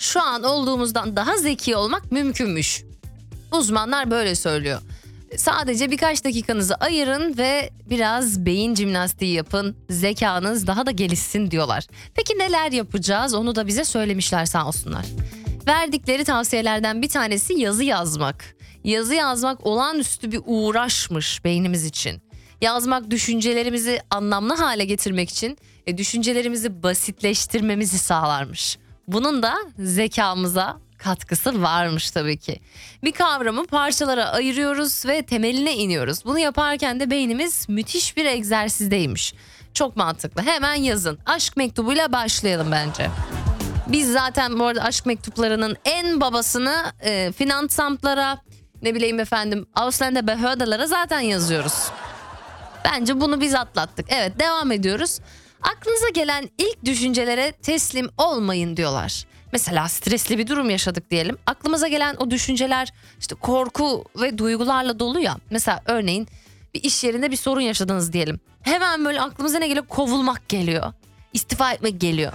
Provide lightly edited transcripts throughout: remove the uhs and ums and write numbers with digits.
şu an olduğumuzdan daha zeki olmak mümkünmüş. Uzmanlar böyle söylüyor. Sadece birkaç dakikanızı ayırın ve biraz beyin jimnastiği yapın. Zekanız daha da gelişsin diyorlar. Peki neler yapacağız? Onu da bize söylemişler sağ olsunlar. Verdikleri tavsiyelerden bir tanesi yazı yazmak. Yazı yazmak olağanüstü bir uğraşmış beynimiz için. Yazmak düşüncelerimizi anlamlı hale getirmek için düşüncelerimizi basitleştirmemizi sağlarmış. Bunun da zekamıza katkısı varmış tabii ki. Bir kavramı parçalara ayırıyoruz ve temeline iniyoruz. Bunu yaparken de beynimiz müthiş bir egzersizdeymiş. Çok mantıklı. Hemen yazın. Aşk mektubuyla başlayalım bence. Biz zaten bu arada aşk mektuplarının en babasını Finansamtlara, ne bileyim efendim, Ausländer Behörde'lara zaten yazıyoruz. Bence bunu biz atlattık. Evet, devam ediyoruz. Aklınıza gelen ilk düşüncelere teslim olmayın diyorlar. Mesela stresli bir durum yaşadık diyelim. Aklımıza gelen o düşünceler işte korku ve duygularla dolu ya. Mesela örneğin bir iş yerinde bir sorun yaşadınız diyelim. Hemen böyle aklımıza ne geliyor? Kovulmak geliyor. İstifa etmek geliyor.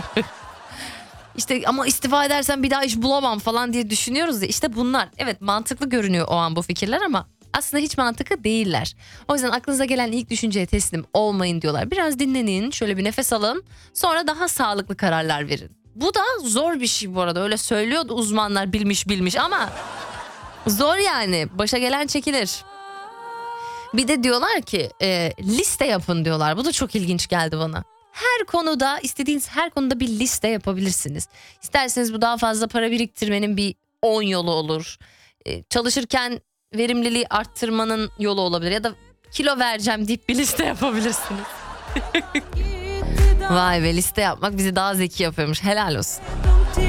İşte ama istifa edersem bir daha iş bulamam falan diye düşünüyoruz ya. İşte bunlar. Evet, mantıklı görünüyor o an bu fikirler ama aslında hiç mantıklı değiller. O yüzden aklınıza gelen ilk düşünceye teslim olmayın diyorlar. Biraz dinlenin, şöyle bir nefes alın. Sonra daha sağlıklı kararlar verin. Bu da zor bir şey bu arada. Öyle söylüyordu uzmanlar, bilmiş ama zor yani. Başa gelen çekilir. Bir de diyorlar ki liste yapın diyorlar. Bu da çok ilginç geldi bana. Her konuda, istediğiniz her konuda bir liste yapabilirsiniz. İsterseniz bu daha fazla para biriktirmenin bir 10 yolu olur. Çalışırken verimliliği arttırmanın yolu olabilir. Ya da kilo vereceğim deyip bir liste yapabilirsiniz. Vay be, liste yapmak bizi daha zeki yapıyormuş. Helal olsun.